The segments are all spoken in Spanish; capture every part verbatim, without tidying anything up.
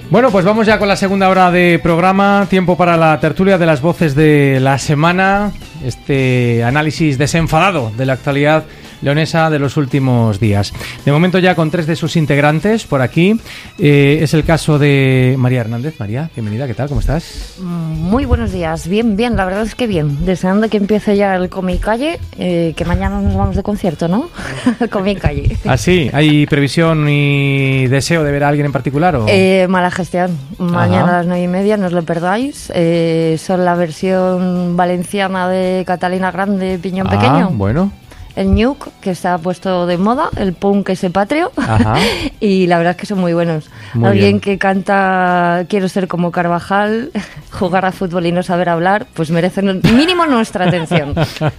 Bueno, pues vamos ya con la segunda hora de programa. Tiempo para la tertulia de las voces de la semana. Este análisis desenfadado de la actualidad leonesa de los últimos días. De momento ya con tres de sus integrantes por aquí. Eh, es el caso de María Hernández. María, bienvenida, ¿qué tal? ¿Cómo estás? Muy buenos días, bien, bien, la verdad es que bien. Deseando que empiece ya el Comicalle, eh, que mañana nos vamos de concierto, ¿no? Comicalle. ¿Ah, sí? ¿Hay previsión y deseo de ver a alguien en particular? ¿O? Eh, mala gestión. Mañana Ajá. a las nueve y media, no os lo perdáis. Eh, son la versión valenciana de Catalina Grande, Piñón ah, Pequeño. Bueno. El Nuke, que está puesto de moda, el punk ese patrio. Ajá. Y la verdad es que son muy buenos. Muy Alguien bien. Que canta Quiero ser como Carvajal, jugar a fútbol y no saber hablar, pues merecen mínimo nuestra atención.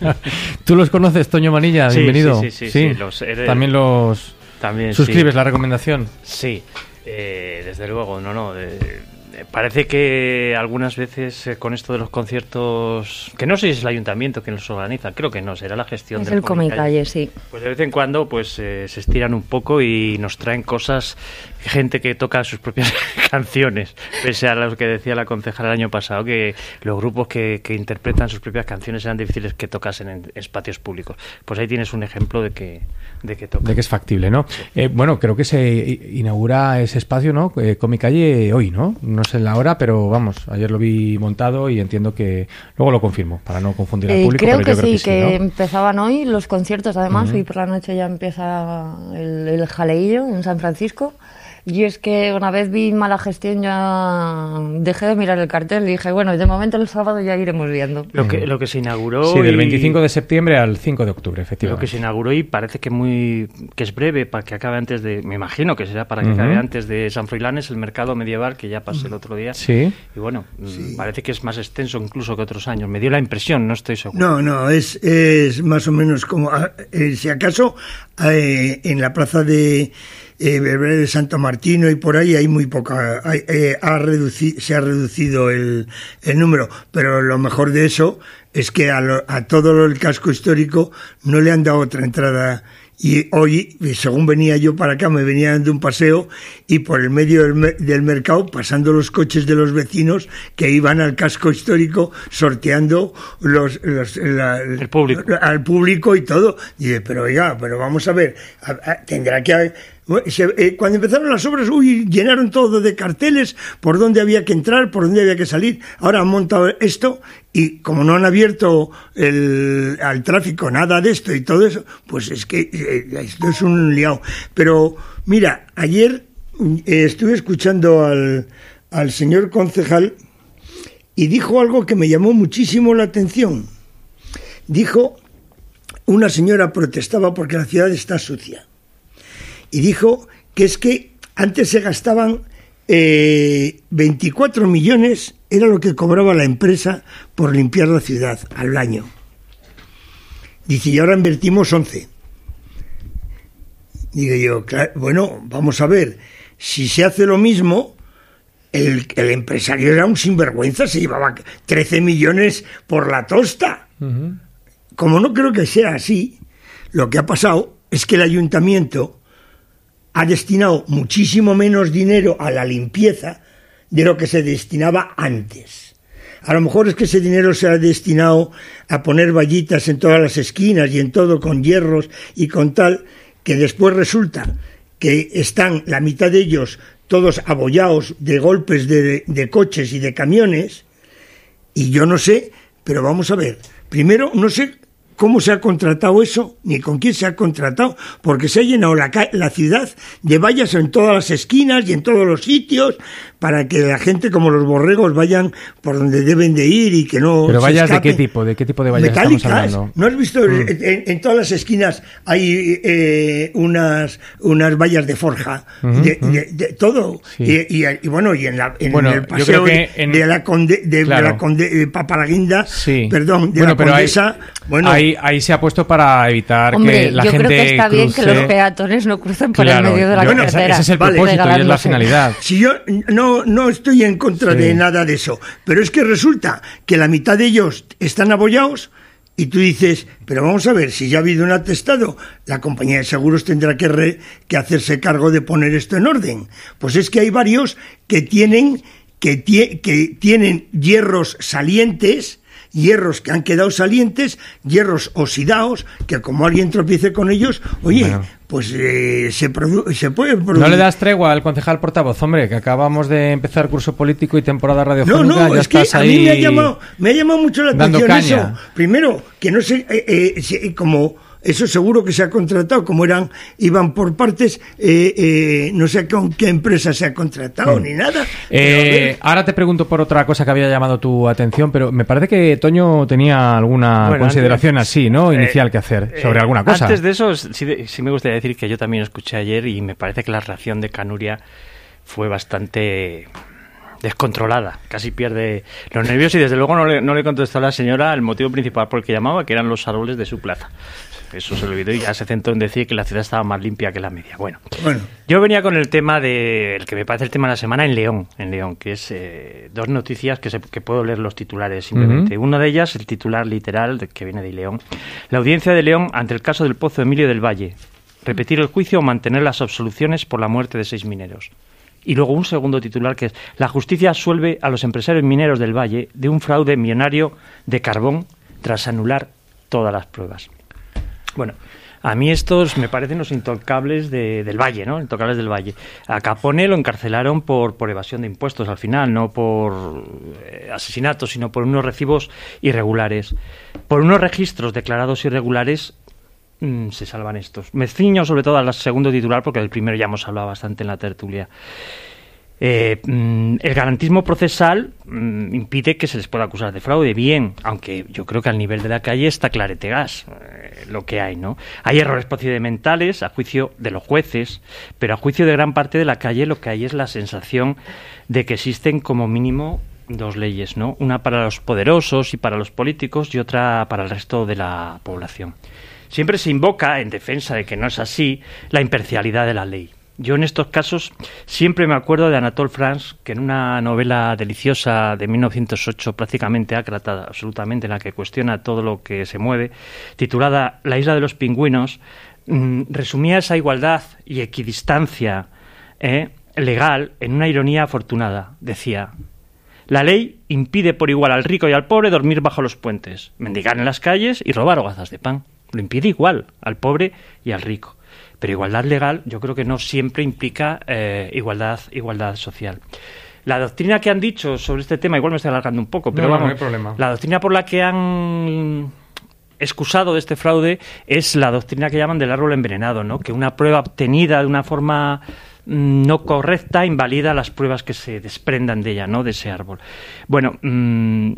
¿Tú los conoces, Toño Manilla? Sí, Bienvenido. Sí, sí, sí. sí, sí los, eh, También los también, suscribes sí. la recomendación. Sí, eh, desde luego, no, no. De, Parece que algunas veces eh, con esto de los conciertos, que no sé si es el ayuntamiento quien los organiza, creo que no, será la gestión es del el Comicalle, sí. Pues de vez en cuando pues eh, se estiran un poco y nos traen cosas, gente que toca sus propias canciones, pese a lo que decía la concejala el año pasado, que los grupos que, que interpretan sus propias canciones eran difíciles que tocasen en espacios públicos. Pues ahí tienes un ejemplo de que de que toca. De que es factible, ¿no? Sí. Eh, bueno, creo que se inaugura ese espacio, ¿no? Eh, Comicalle hoy, ¿no? No sé la hora, pero vamos, ayer lo vi montado y entiendo que luego lo confirmo para no confundir al eh, público. Creo, pero que, yo creo sí, que sí, que ¿no? empezaban hoy los conciertos, además, uh-huh. Hoy por la noche ya empieza el, el jaleillo en San Francisco. Y es que una vez vi mala gestión ya dejé de mirar el cartel y dije, bueno, de momento el sábado ya iremos viendo. Lo que, lo que se inauguró... Sí, del y... veinticinco de septiembre al cinco de octubre, efectivamente. Lo que se inauguró y parece que muy que es breve para que acabe antes de... Me imagino que será para que uh-huh. acabe antes de San Froilán, es el mercado medieval que ya pasé el otro día. Sí. Y bueno, sí. Parece que es más extenso incluso que otros años. Me dio la impresión, no estoy seguro. No, no, es, es más o menos como... Eh, si acaso, eh, en la plaza de... Eh, de Santo Martino y por ahí hay muy poca, hay, eh, ha reduci, se ha reducido el, el número, pero lo mejor de eso es que a, lo, a todo el casco histórico no le han dado otra entrada. Y hoy, según venía yo para acá, me venía dando un paseo y por el medio del, del mercado, pasando los coches de los vecinos que iban al casco histórico sorteando los, los la, el público. al público y todo. Y dije, pero oiga, pero vamos a ver, a, a, tendrá que haber... Cuando empezaron las obras, uy, llenaron todo de carteles por dónde había que entrar, por dónde había que salir. Ahora han montado esto y como no han abierto el, al tráfico nada de esto y todo eso, pues es que eh, esto es un liado. Pero mira, ayer eh, estuve escuchando al, al señor concejal y dijo algo que me llamó muchísimo la atención. Dijo, una señora protestaba porque la ciudad está sucia. Y dijo que es que antes se gastaban eh, veinticuatro millones, era lo que cobraba la empresa por limpiar la ciudad al año. Dice, y ahora invertimos once. Digo yo, claro, bueno, vamos a ver, si se hace lo mismo, el, el empresario era un sinvergüenza, se llevaba trece millones por la tosta. Uh-huh. Como no creo que sea así, lo que ha pasado es que el ayuntamiento ha destinado muchísimo menos dinero a la limpieza de lo que se destinaba antes. A lo mejor es que ese dinero se ha destinado a poner vallitas en todas las esquinas y en todo con hierros y con tal, que después resulta que están la mitad de ellos todos abollados de golpes de, de coches y de camiones, y yo no sé, pero vamos a ver, primero no sé cómo se ha contratado eso, ni con quién se ha contratado, porque se ha llenado la, la ciudad de vallas en todas las esquinas y en todos los sitios, para que la gente, como los borregos, vayan por donde deben de ir y que no ¿Pero se vallas escapen. de qué tipo? ¿De qué tipo de vallas Metálicas. estamos hablando? ¿No has visto? Mm. En, en todas las esquinas hay eh, unas unas vallas de forja, uh-huh, de, uh-huh. de, de todo. Sí. Y, y, y bueno, y en, la, en bueno, el paseo de, en... de la Conde, de, claro. de la Conde, de Papalaguinda, sí. perdón, de bueno, la Condesa, ahí, bueno... Ahí, ahí se ha puesto para evitar Hombre, que la yo gente creo que está cruce... bien que los peatones no crucen por claro, el medio de la yo, carretera. Ese, ese es el vale, propósito y es la finalidad. Si yo no, no estoy en contra sí. de nada de eso, pero es que resulta que la mitad de ellos están abollados Y tú dices, pero vamos a ver, si ya ha habido un atestado, la compañía de seguros tendrá que, re, que hacerse cargo de poner esto en orden. Pues es que hay varios que tienen, que, tie, que tienen hierros salientes, hierros que han quedado salientes, hierros oxidados, que como alguien tropiece con ellos, oye, bueno, pues eh, se, produ- se puede producir. No le das tregua al concejal portavoz, hombre, que acabamos de empezar curso político y temporada radiofónica. No, no, ya es que estás a ahí mí me ha llamado, me ha llamado mucho la dando atención caña. Eso. Primero, que no sé, eh, eh, como... Eso seguro que se ha contratado, como eran iban por partes, eh, eh, no sé con qué empresa se ha contratado mm. ni nada. Eh, ahora te pregunto por otra cosa que había llamado tu atención, pero me parece que Toño tenía alguna bueno, consideración antes, así, ¿no? Inicial eh, que hacer sobre eh, alguna cosa. Antes de eso, sí, sí me gustaría decir que yo también escuché ayer y me parece que la reacción de Canuria fue bastante descontrolada, casi pierde los nervios y desde luego no le, no le contestó a la señora el motivo principal por el que llamaba, que eran los árboles de su plaza. Eso se lo olvidó y ya se centró en decir que la ciudad estaba más limpia que la media. Bueno, bueno. Yo venía con el tema de, el que me parece el tema de la semana en León, en León, que es eh, dos noticias que, se, que puedo leer los titulares simplemente. Uh-huh. Una de ellas, el titular literal de, que viene de León. La audiencia de León ante el caso del Pozo Emilio del Valle. Repetir el juicio o mantener las absoluciones por la muerte de seis mineros. Y luego un segundo titular que es: la justicia absuelve a los empresarios mineros del Valle de un fraude millonario de carbón tras anular todas las pruebas. Bueno, a mí estos me parecen los intocables de, del Valle, ¿no? Intocables del Valle. A Capone lo encarcelaron por, por evasión de impuestos al final, no por eh, asesinato, sino por unos recibos irregulares. Por unos registros declarados irregulares mmm, se salvan estos. Me ciño sobre todo al segundo titular porque del primero ya hemos hablado bastante en la tertulia. Eh, el garantismo procesal mm, impide que se les pueda acusar de fraude, bien, aunque yo creo que al nivel de la calle está clarete gas eh, lo que hay, ¿no? Hay errores procedimentales a juicio de los jueces, pero a juicio de gran parte de la calle lo que hay es la sensación de que existen como mínimo dos leyes, ¿no? Una para los poderosos y para los políticos y otra para el resto de la población. Siempre se invoca, en defensa de que no es así, la imparcialidad de la ley. Yo en estos casos siempre me acuerdo de Anatole France, que en una novela deliciosa de mil novecientos ocho, prácticamente ácrata, absolutamente, en la que cuestiona todo lo que se mueve, titulada La isla de los pingüinos, mmm, resumía esa igualdad y equidistancia eh, legal en una ironía afortunada. Decía: la ley impide por igual al rico y al pobre dormir bajo los puentes, mendigar en las calles y robar hogazas de pan. Lo impide igual al pobre y al rico. Pero igualdad legal yo creo que no siempre implica eh, igualdad, igualdad social. La doctrina que han dicho sobre este tema, igual me estoy alargando un poco, pero no, vamos, no hay problema. La doctrina por la que han excusado de este fraude es la doctrina que llaman del árbol envenenado, ¿no? Que una prueba obtenida de una forma mmm, no correcta invalida las pruebas que se desprendan de ella, ¿no? De ese árbol. Bueno, mmm,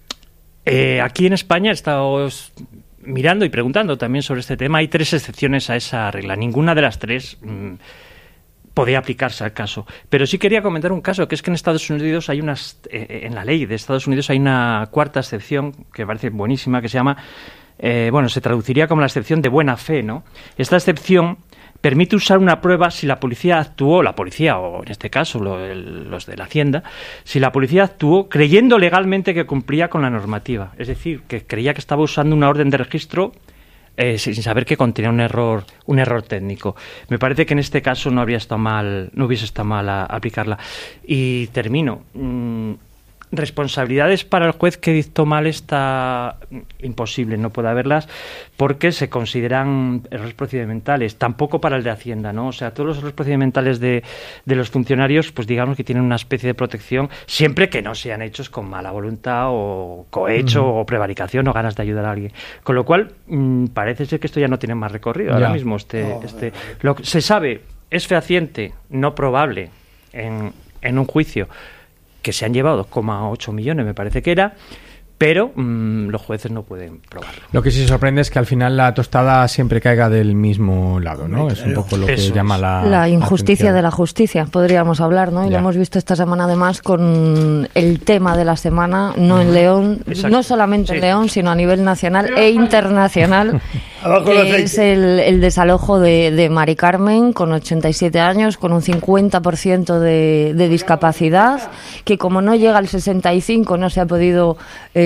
eh, aquí en España estamos mirando y preguntando también sobre este tema. Hay tres excepciones a esa regla. Ninguna de las tres mmm, podía aplicarse al caso. Pero sí quería comentar un caso, que es que en Estados Unidos hay unas, eh, en la ley de Estados Unidos hay una cuarta excepción que parece buenísima, que se llama, eh, bueno, se traduciría como la excepción de buena fe, ¿no? Esta excepción permite usar una prueba si la policía actuó, la policía, o en este caso lo, el, los de la Hacienda, si la policía actuó creyendo legalmente que cumplía con la normativa. Es decir, que creía que estaba usando una orden de registro eh, sin saber que contenía un error, un error técnico. Me parece que en este caso no habría estado mal, no hubiese estado mal a, a aplicarla. Y termino. Mm, responsabilidades para el juez que dictó mal está imposible, no puede haberlas porque se consideran errores procedimentales, tampoco para el de Hacienda, ¿no? O sea, todos los errores procedimentales de, de los funcionarios, pues digamos que tienen una especie de protección siempre que no sean hechos con mala voluntad o cohecho uh-huh. o prevaricación o ganas de ayudar a alguien. Con lo cual, mmm, parece ser que esto ya no tiene más recorrido. Ya. Ahora mismo este, oh, este lo que se sabe es fehaciente, no probable en, en un juicio que se han llevado dos coma ocho millones, me parece que era, pero mmm, los jueces no pueden probarlo. Lo que sí sorprende es que al final la tostada siempre caiga del mismo lado, ¿no? Claro. Es un poco lo que Eso llama la... La injusticia atención. De la justicia, podríamos hablar, ¿no? Y ya. Lo hemos visto esta semana además con el tema de la semana, no uh-huh. en León, Exacto. no solamente sí. en León, sino a nivel nacional e internacional, que es el, el desalojo de, de Mari Carmen, con ochenta y siete años, con un cincuenta por ciento de, de discapacidad, que como no llega al sesenta y cinco no se ha podido... Eh,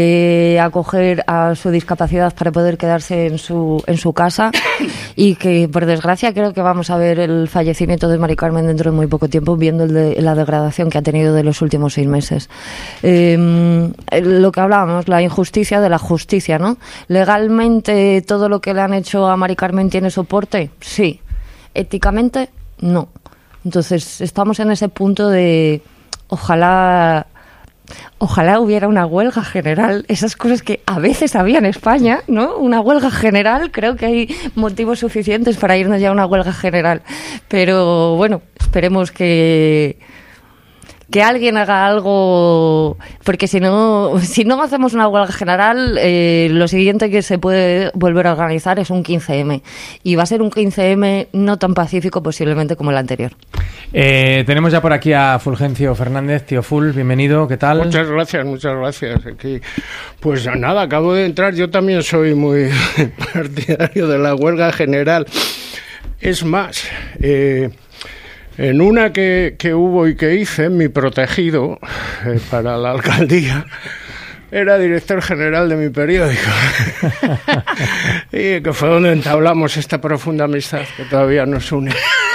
de acoger a su discapacidad para poder quedarse en su, en su casa y que, por desgracia, creo que vamos a ver el fallecimiento de Mari Carmen dentro de muy poco tiempo, viendo el de, la degradación que ha tenido de los últimos seis meses. Eh, lo que hablábamos, la injusticia de la justicia, ¿no? Legalmente, todo lo que le han hecho a Mari Carmen tiene soporte, sí. Éticamente, no. Entonces, estamos en ese punto de ojalá ojalá hubiera una huelga general, esas cosas que a veces había en España, ¿no? Una huelga general, creo que hay motivos suficientes para irnos ya a una huelga general. Pero bueno, esperemos que que alguien haga algo, porque si no si no hacemos una huelga general, eh, lo siguiente que se puede volver a organizar es un quince eme, y va a ser un quince eme no tan pacífico posiblemente como el anterior. Eh, tenemos ya por aquí a Fulgencio Fernández. Tío Ful, bienvenido, ¿qué tal? Muchas gracias, muchas gracias. Aquí, pues nada, acabo de entrar, yo también soy muy partidario de la huelga general. Es más, eh, en una que, que hubo y que hice, mi protegido eh, para la alcaldía era director general de mi periódico y que fue donde entablamos esta profunda amistad que todavía nos une.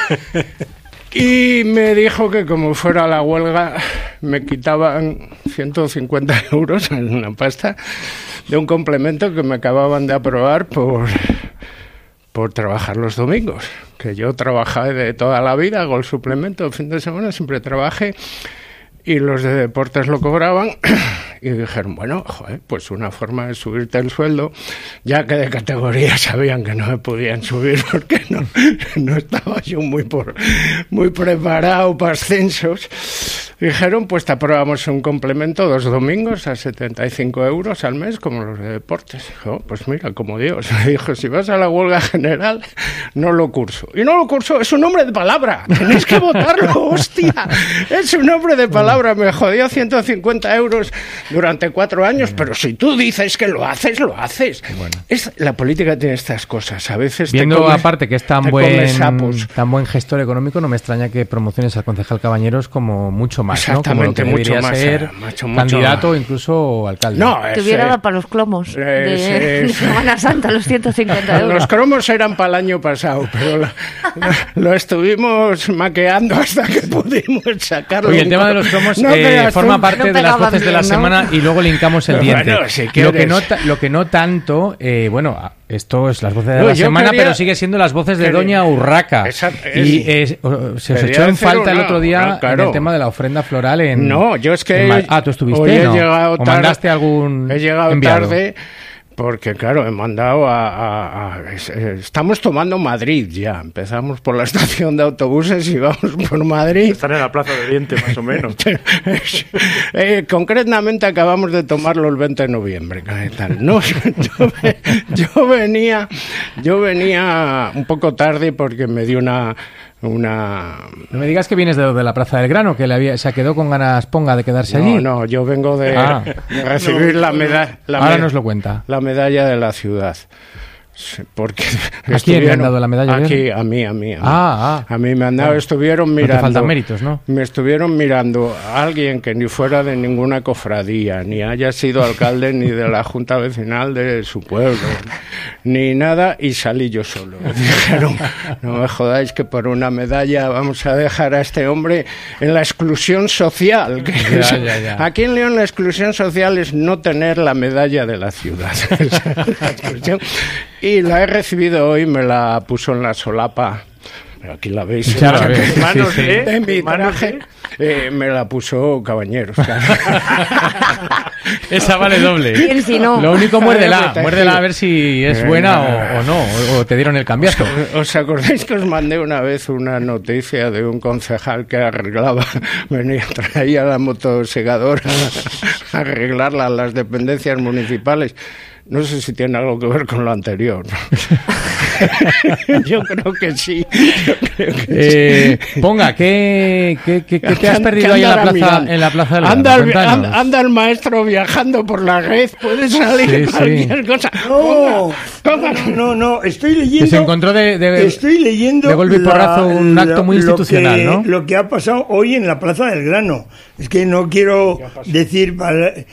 Y me dijo que como fuera la huelga me quitaban ciento cincuenta euros en una pasta de un complemento que me acababan de aprobar por... por trabajar los domingos, que yo trabajé de toda la vida, hago el suplemento el fin de semana, siempre trabajé, y los de deportes lo cobraban, y dijeron, bueno, joder, pues una forma de subirte el sueldo, ya que de categoría sabían que no me podían subir porque no, no estaba yo muy, por, muy preparado para ascensos. Dijeron, pues te aprobamos un complemento dos domingos a setenta y cinco euros al mes, como los de deportes. Dijo, pues mira, como Dios. Me dijo, si vas a la huelga general, no lo curso. Y no lo curso, es un nombre de palabra. Tenéis que votarlo, hostia. Es un nombre de palabra. Me jodió ciento cincuenta euros durante cuatro años, pero si tú dices que lo haces, lo haces. Bueno. Es, la política tiene estas cosas. A veces Viendo te come, aparte que es tan buen, tan buen gestor económico, no me extraña que promociones al concejal Cabañeros como mucho más. Más, exactamente, ¿no? mucho más ser mucho, candidato, mucho incluso alcalde. No, te hubiera dado para los cromos de, de Semana Santa, los ciento cincuenta euros. Los cromos eran para el año pasado, pero la, la, lo estuvimos maqueando hasta que pudimos sacarlo. Oye, el tema de los cromos no eh, forma parte no de las voces bien, de la ¿no? semana y luego le hincamos el diente. Bueno, si lo, que no, lo que no tanto, eh, bueno, esto es las voces de no, la semana, quería, pero sigue siendo las voces de quería, Doña Urraca. Esa, es, y eh, se os echó en falta una, el otro día no, claro. en el tema de la ofrenda floral en... No, yo es que... En, ah, ¿tú estuviste? Hoy he no. llegado ¿O tarde, mandaste algún He llegado enviado? tarde porque, claro, he mandado a, a, a... Estamos tomando Madrid ya. Empezamos por la estación de autobuses y vamos por Madrid. Están en la Plaza de Oriente, más o menos. eh, concretamente acabamos de tomarlo el veinte de noviembre. Tal. No, yo, yo, venía, yo venía un poco tarde porque me dio una... Una... No me digas que vienes de, de la Plaza del Grano, que le había, se quedó con ganas Ponga de quedarse no, allí. No, no, yo vengo de, ah. de recibir no, la medalla. Ahora nos lo cuenta. La medalla de la ciudad. Porque ¿A quién le han dado la medalla? Aquí, a mí, a mí. A mí, ah, ah. a mí me han dado, bueno, estuvieron mirando... No te faltan méritos, ¿no? Me estuvieron mirando a alguien que ni fuera de ninguna cofradía, ni haya sido alcalde ni de la junta vecinal de su pueblo, ni nada, y salí yo solo. Me dijeron, no me jodáis que por una medalla vamos a dejar a este hombre en la exclusión social. Que ya, es, ya, ya. Aquí en León la exclusión social es no tener la medalla de la ciudad. La exclusión... Y la he recibido hoy, me la puso en la solapa. Aquí la veis. Claro, en sí, manos sí, sí. de, de mi traje. Eh, me la puso Cabañeros. Claro. Esa vale doble. ¿Quién si no? Lo único, muérdela. Muérdela a ver si es buena o, o no. O, o te dieron el cambiazo. ¿Os, ¿Os acordáis que os mandé una vez una noticia de un concejal que arreglaba, venía, traía la motosegadora a arreglarla a las dependencias municipales? No sé si tiene algo que ver con lo anterior. Yo creo que sí. Yo creo que eh, sí. Ponga, ¿qué, qué, qué, qué te has perdido ahí en la plaza, en la plaza del anda, anda, anda el maestro viajando por la red, puede salir sí, cualquier sí. cosa. No, Ponga. no, no, no, estoy leyendo. Que se encontró de, de, estoy leyendo de golpe y porrazo un la, acto muy institucional, que, ¿no? Lo que ha pasado hoy en la Plaza del Grano. Es que no quiero decir...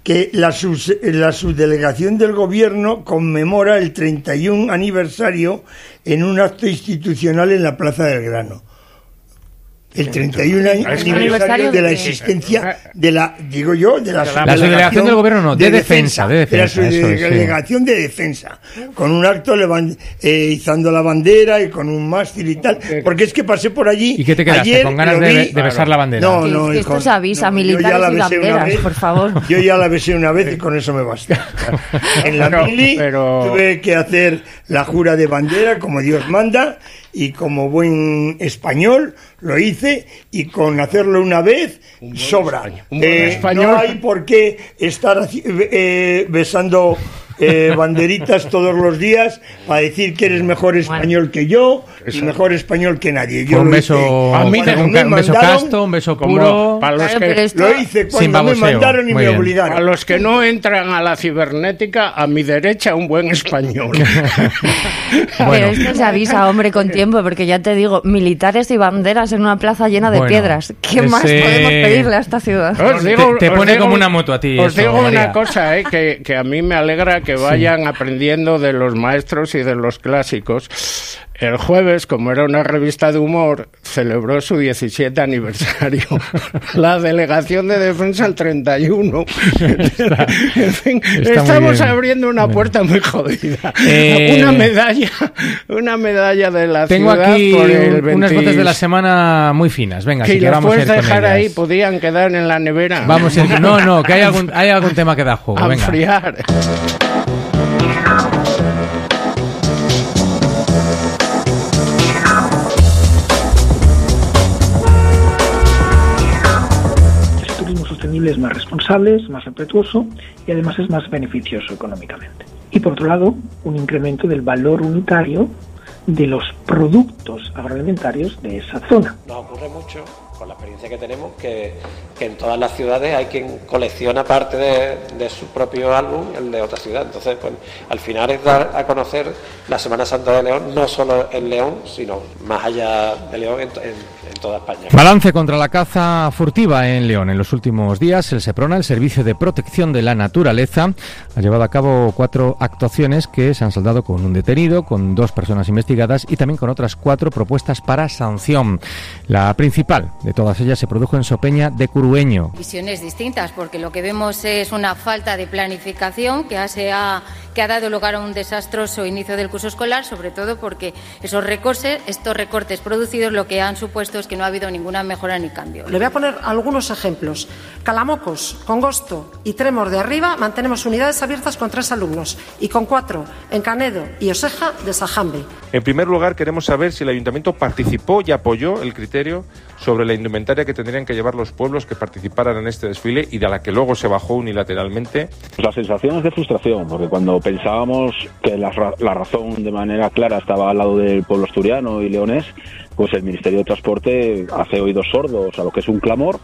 que la, sus, la subdelegación del gobierno conmemora el treinta y uno aniversario en un acto institucional en la Plaza del Grano. El treinta y uno aniversario de la existencia de la, digo yo, de la subdelegación, la subdelegación del gobierno, no, de, de defensa, de defensa. De la subdelegación es, sí. de defensa, con un acto levant, eh, izando la bandera y con un mástil y tal, porque es que pasé por allí. ¿Y qué te quedaste? Ayer, ¿Con ganas de, de besar claro. la bandera? No, no. Que esto con, se avisa, no, militares y banderas, vez, por favor. Yo ya la besé una vez y con eso me basta. En la pero, mili pero... tuve que hacer la jura de bandera como Dios manda, y como buen español lo hice, y con hacerlo una vez un sobra. Un eh, no hay por qué estar eh, besando eh, banderitas todos los días para decir que eres mejor español que yo y mejor español que nadie. Yo un beso, a mí me un, un beso casto, un beso puro. Para los que esto, lo hice cuando me mandaron y me bien. obligaron. A los que no entran a la cibernética, a mi derecha un buen español. Bueno. Pero esto se avisa, hombre, con tiempo, porque ya te digo, militares y banderas en una plaza llena de bueno, piedras. ¿Qué ese... más podemos pedirle a esta ciudad? Os digo, te, te os pone digo, como una moto a ti. Os eso, digo María. una cosa, eh, que, que a mí me alegra que vayan sí. aprendiendo de los maestros y de los clásicos. El jueves, como era una revista de humor, celebró su diecisiete aniversario. La delegación de defensa el treinta y uno. Está, en fin, estamos abriendo una puerta muy jodida. Eh, una medalla, una medalla de la tengo ciudad aquí por el veinte... unas botas de la semana muy finas. Venga, que si que vamos puedes a ir dejar con ahí, podían quedar en la nevera. Vamos a ir, no, no, que hay algún, hay algún tema que da juego. A venga. enfriar. Es más responsable, es más respetuoso y además es más beneficioso económicamente. Y por otro lado, un incremento del valor unitario de los productos agroalimentarios de esa zona. Nos ocurre mucho, con la experiencia que tenemos, que, que en todas las ciudades hay quien colecciona parte de, de su propio álbum, el de otra ciudad. Entonces, pues, al final es dar a conocer la Semana Santa de León, no solo en León, sino más allá de León, en, en, en toda España. Balance contra la caza furtiva en León. En los últimos días, el SEPRONA, el Servicio de Protección de la Naturaleza, ha llevado a cabo cuatro actuaciones que se han saldado con un detenido, con dos personas investigadas y también con otras cuatro propuestas para sanción. La principal de todas ellas se produjo en Sopeña de Curueño. Visiones distintas, porque lo que vemos es una falta de planificación que ha, se ha, que ha dado lugar a un desastroso inicio del curso escolar, sobre todo porque esos recortes, estos recortes producidos lo que han supuesto es que no ha habido ninguna mejora ni cambio. Le voy a poner algunos ejemplos. Calamocos, Congosto y Tremor de Arriba mantenemos unidades abiertas con tres alumnos y con cuatro en Canedo y Oseja de Sajambe. En primer lugar, queremos saber si el Ayuntamiento participó y apoyó el criterio sobre la indumentaria que tendrían que llevar los pueblos que participaran en este desfile y de la que luego se bajó unilateralmente. La sensación es de frustración, porque cuando pensábamos que la, la razón de manera clara estaba al lado del pueblo asturiano y leonés, pues el Ministerio de Transporte hace oídos sordos a lo que es un clamor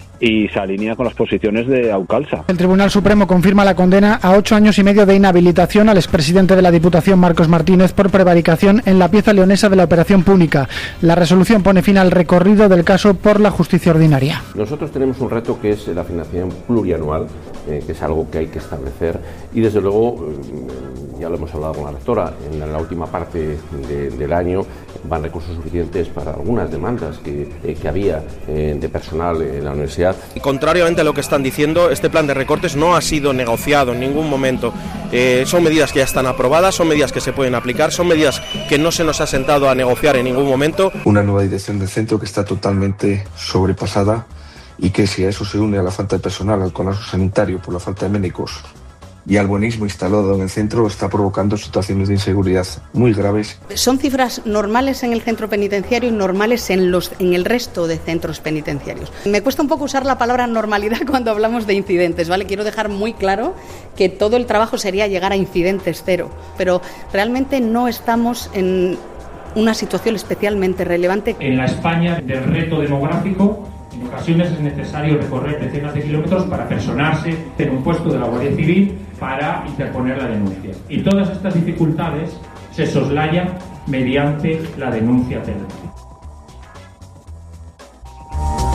y se alinea con las posiciones de Aucalsa. El Tribunal Supremo confirma la condena a ocho años y medio de inhabilitación al expresidente de la Diputación, Marcos Martínez, por prevaricación en la pieza leonesa de la Operación Púnica. La resolución pone fin al recorrido del caso por la justicia ordinaria. Nosotros tenemos un reto que es la financiación plurianual, eh, que es algo que hay que establecer y desde luego, eh, ya lo hemos hablado con la rectora, en la, en la última parte de, del año van recursos suficientes para algunas demandas que, eh, que había eh, de personal en la universidad. Y contrariamente a lo que están diciendo, este plan de recortes no ha sido negociado en ningún momento. Eh, son medidas que ya están aprobadas, son medidas que se pueden aplicar, son medidas que no se nos ha sentado a negociar en ningún momento. Una nueva dirección del centro que está totalmente sobrepasada y que si a eso se une a la falta de personal, al colapso sanitario por la falta de médicos y al buenismo instalado en el centro, está provocando situaciones de inseguridad muy graves. Son cifras normales en el centro penitenciario y normales en, los, en el resto de centros penitenciarios. Me cuesta un poco usar la palabra normalidad cuando hablamos de incidentes, ¿vale? Quiero dejar muy claro que todo el trabajo sería llegar a incidentes cero, pero realmente no estamos en una situación especialmente relevante. En la España del reto demográfico, en ocasiones es necesario recorrer decenas de kilómetros para personarse en un puesto de la Guardia Civil para interponer la denuncia. Y todas estas dificultades se soslayan mediante la denuncia penal.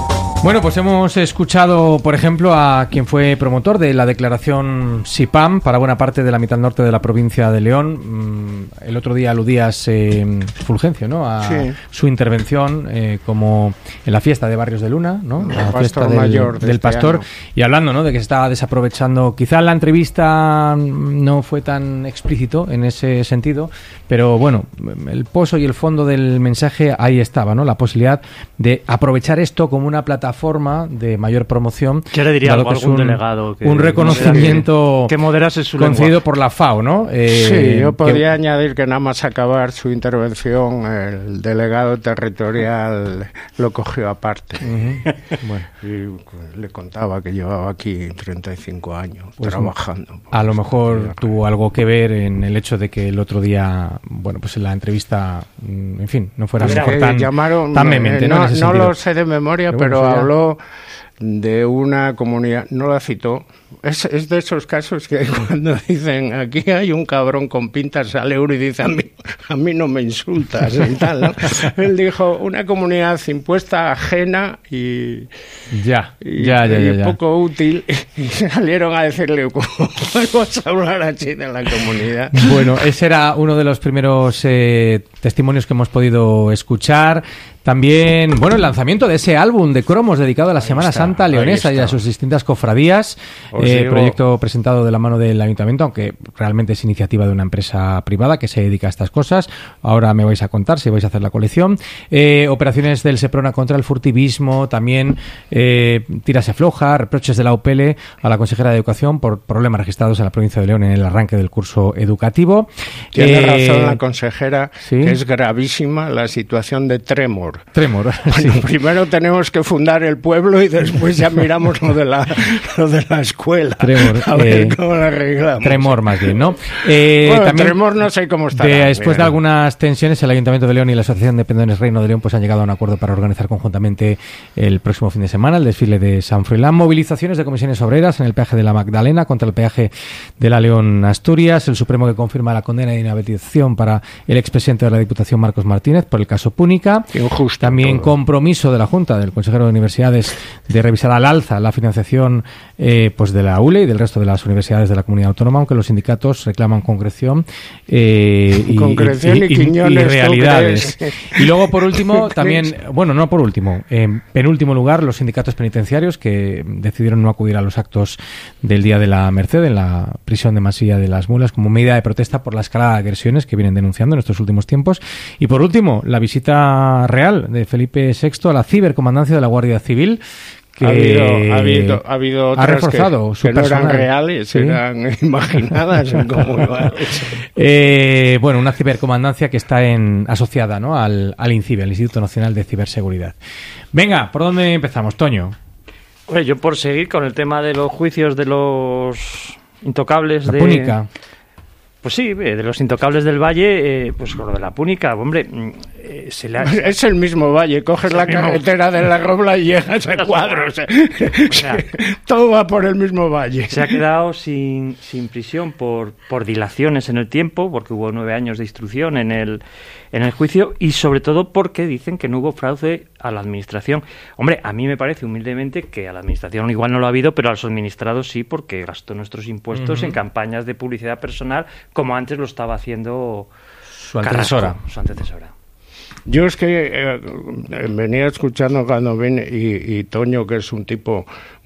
Bueno, pues hemos escuchado, por ejemplo, a quien fue promotor de la declaración SIPAM para buena parte de la mitad norte de la provincia de León. El otro día aludías, eh, Fulgencio, ¿no?, a sí. su intervención eh, como en la fiesta de Barrios de Luna, ¿no?, la fiesta del, mayor de del este Pastor, año. Y hablando, ¿no?, de que se estaba desaprovechando. Quizá la entrevista no fue tan explícito en ese sentido, pero bueno, el pozo y el fondo del mensaje ahí estaba, ¿no?, la posibilidad de aprovechar esto como una plataforma de mayor promoción. Yo le diría algo a algún un, delegado que un reconocimiento que, que moderase su concedido por la FAO, ¿no? Eh, sí, yo podría que... añadir que nada más acabar su intervención el delegado territorial lo cogió aparte. Uh-huh. Bueno, y le contaba que llevaba aquí treinta y cinco años pues trabajando. A lo mejor tuvo algo que ver en el hecho de que el otro día, bueno, pues en la entrevista, en fin, no fuera pues mejor tan, llamaron, tan memente, ¿no? No, no lo sé de memoria, pero, pero bueno, habló de una comunidad, no la citó. Es, es de esos casos que cuando dicen aquí hay un cabrón con pintas al euro y dice a mí, a mí no me insultas y tal, ¿no? Él dijo una comunidad impuesta, ajena y ya, y, ya, ya, y ya, ya. poco útil, y salieron a decirle ¿cómo vamos a hablar así de la comunidad? Bueno, ese era uno de los primeros eh, testimonios que hemos podido escuchar. También, bueno, el lanzamiento de ese álbum de cromos dedicado a la ahí Semana está, Santa leonesa y a sus distintas cofradías, eh, digo... proyecto presentado de la mano del Ayuntamiento, aunque realmente es iniciativa de una empresa privada que se dedica a estas cosas. Ahora me vais a contar si vais a hacer la colección. Eh, operaciones del Seprona contra el furtivismo, también eh, tiras y afloja, reproches de la U P L a la consejera de Educación por problemas registrados en la provincia de León en el arranque del curso educativo. Tiene eh, razón la consejera, ¿sí? Que es gravísima la situación de Tremor. Tremor. Bueno, sí. Primero tenemos que fundar el pueblo y después ya miramos lo de la, lo de la escuela. Tremor. A ver eh, cómo la arreglamos. Tremor más bien, ¿no? Eh, bueno, también Tremor no sé cómo está. De, después de algunas tensiones, el Ayuntamiento de León y la Asociación de Pendones Reino de León pues han llegado a un acuerdo para organizar conjuntamente el próximo fin de semana el desfile de San Froilán. Movilizaciones de comisiones obreras en el peaje de la Magdalena contra el peaje de la León Asturias. El Supremo que confirma la condena de inhabilitación para el expresidente de la Diputación Marcos Martínez por el caso Púnica. Injusto. También con compromiso de la Junta, del consejero de Universidades, de revisar al alza la financiación eh, pues de la U L E y del resto de las universidades de la comunidad autónoma, aunque los sindicatos reclaman concreción, eh, y, concreción y, y, y, Quiñones, y realidades. Y luego, por último, también, bueno, no por último, en penúltimo lugar, los sindicatos penitenciarios que decidieron no acudir a los actos del Día de la Merced en la prisión de Masilla de las Mulas como medida de protesta por la escalada de agresiones que vienen denunciando en estos últimos tiempos. Y por último, la visita real de Felipe sexto a la cibercomandancia de la Guardia Civil, que ha habido, ha habido, ha habido otras ha reforzado que, su que no personal. Eran reales, ¿sí? Eran imaginadas en cómo iba eh, bueno, una cibercomandancia que está en, asociada, ¿no?, al, al INCIBE, al Instituto Nacional de Ciberseguridad. Venga, ¿por dónde empezamos, Toño? Bueno, yo por seguir con el tema de los juicios de los intocables la de... Púnica. Pues sí, de los intocables del Valle, eh, pues con lo de la Púnica, hombre, eh, se le ha... Es el mismo Valle, coges la mismo... carretera de la Robla y llegas a Cuadros. O sea, todo va por el mismo Valle. Se ha quedado sin, sin prisión por, por dilaciones en el tiempo, porque hubo nueve años de instrucción en el, en el juicio, y sobre todo porque dicen que no hubo fraude a la administración. Hombre, a mí me parece humildemente que a la administración igual no lo ha habido, pero a los administrados sí, porque gastó nuestros impuestos uh-huh. en campañas de publicidad personal, como antes lo estaba haciendo su antecesora. Carrasco, su antecesora. Yo es que eh, venía escuchando cuando vine y, y Toño, que es un tipo